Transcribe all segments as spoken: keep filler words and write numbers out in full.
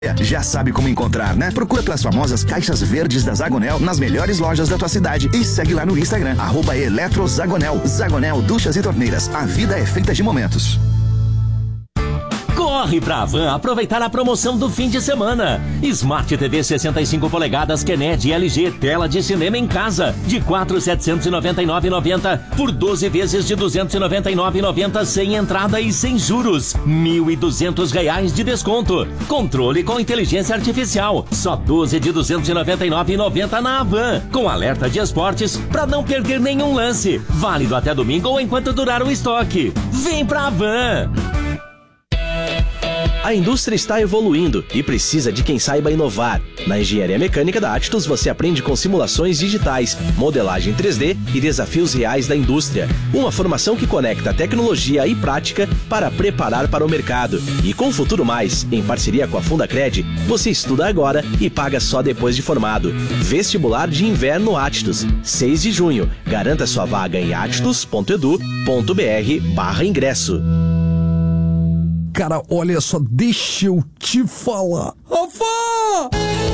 Já sabe como encontrar, né? Procura pelas famosas caixas verdes da Zagonel nas melhores lojas da tua cidade e segue lá no Instagram, arroba Eletrozagonel. Zagonel Duchas e Torneiras. A vida é feita de momentos. Corre pra Havan aproveitar a promoção do fim de semana. Smart T V sessenta e cinco polegadas Kennedy L G, tela de cinema em casa, de quatro mil setecentos e noventa e nove reais e noventa centavos por doze vezes de duzentos e noventa e nove reais e noventa centavos sem entrada e sem juros. mil e duzentos reais de desconto. Controle com inteligência artificial, só doze de duzentos e noventa e nove reais e noventa centavos na Havan, com alerta de esportes pra não perder nenhum lance. Válido até domingo ou enquanto durar o estoque. Vem pra Havan! A indústria está evoluindo e precisa de quem saiba inovar. Na Engenharia Mecânica da Actus você aprende com simulações digitais, modelagem três D e desafios reais da indústria. Uma formação que conecta tecnologia e prática para preparar para o mercado. E com Futuro Mais, em parceria com a Fundacred, você estuda agora e paga só depois de formado. Vestibular de Inverno Actus, seis de junho. Garanta sua vaga em actus ponto edu ponto br barra ingresso. Cara, olha só, deixa eu te falar. Rafa!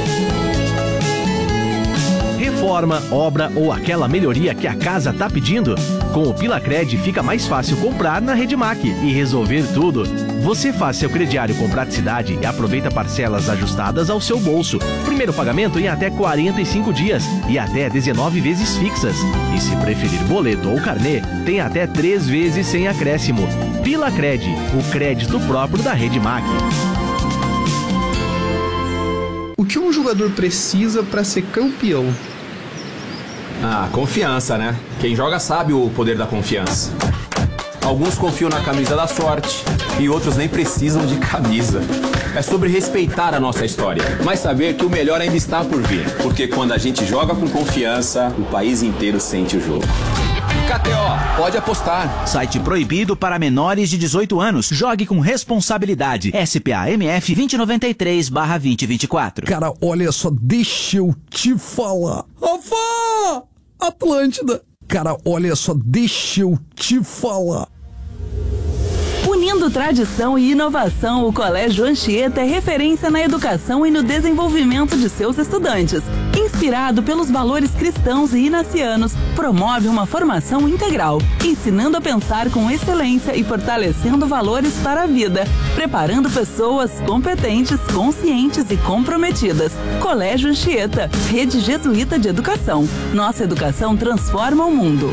Reforma, obra ou aquela melhoria que a casa tá pedindo? Com o Pilacred fica mais fácil comprar na Redmac e resolver tudo. Você faz seu crediário com praticidade e aproveita parcelas ajustadas ao seu bolso. Primeiro pagamento em até quarenta e cinco dias e até dezenove vezes fixas. E se preferir boleto ou carnê, tem até três vezes sem acréscimo. Pilacred, o crédito próprio da Redmac. O que um jogador precisa para ser campeão? Ah, confiança, né? Quem joga sabe o poder da confiança. Alguns confiam na camisa da sorte e outros nem precisam de camisa. É sobre respeitar a nossa história, mas saber que o melhor ainda está por vir. Porque quando a gente joga com confiança, o país inteiro sente o jogo. K T O, pode apostar. Site proibido para menores de dezoito anos. Jogue com responsabilidade. S P A M F dois mil e noventa e três barra dois mil e vinte e quatro. Cara, olha só, deixa eu te falar. Rafa! Atlântida. Cara, olha só, deixa eu te falar. Unindo tradição e inovação, o Colégio Anchieta é referência na educação e no desenvolvimento de seus estudantes. Inspirado pelos valores cristãos e inacianos, promove uma formação integral, ensinando a pensar com excelência e fortalecendo valores para a vida, preparando pessoas competentes, conscientes e comprometidas. Colégio Anchieta, Rede Jesuíta de Educação. Nossa educação transforma o mundo.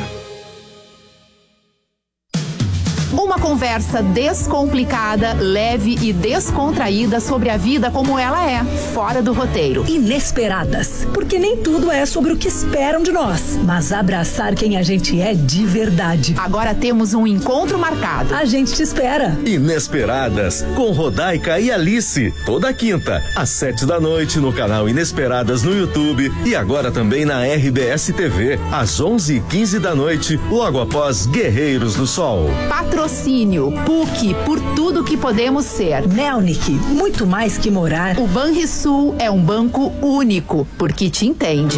Uma conversa descomplicada, leve e descontraída sobre a vida como ela é, fora do roteiro. Inesperadas, porque nem tudo é sobre o que esperam de nós, mas abraçar quem a gente é de verdade. Agora temos um encontro marcado. A gente te espera. Inesperadas, com Rodaica e Alice, toda quinta, às sete da noite no canal Inesperadas no YouTube e agora também na R B S T V, às onze e quinze da noite, logo após Guerreiros do Sol. Patrocínio P U C, por tudo que podemos ser. Melnick, muito mais que morar. O Banrisul é um banco único, porque te entende.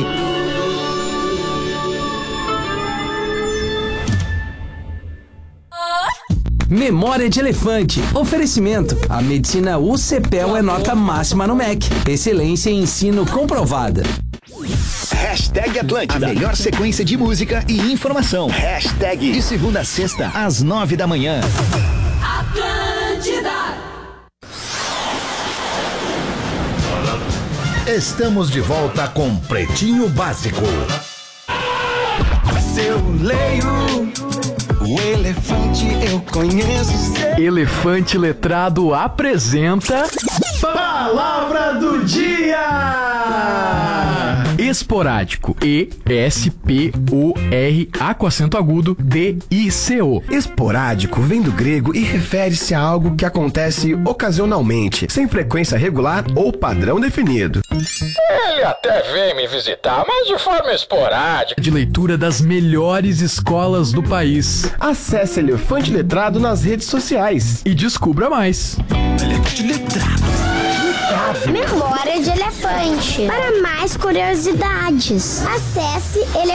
Memória de Elefante. Oferecimento. A medicina U C P E L é nota máxima no M E C. Excelência em ensino comprovada. Hashtag Atlântida. A melhor sequência de música e informação. Hashtag de segunda a sexta, às nove da manhã. Atlântida. Estamos de volta com Pretinho Básico. Seu leio, o elefante eu conheço. Elefante Letrado apresenta Palavra do Dia! Esporádico. E S P O R A com acento agudo D I C O. Esporádico vem do grego e refere-se a algo que acontece ocasionalmente, sem frequência regular ou padrão definido. Ele até vem me visitar, mas de forma esporádica. De leitura das melhores escolas do país. Acesse Elefante Letrado nas redes sociais e descubra mais. Elefante Letrado. Memória de Elefante. Para mais curiosidades, acesse Elefante.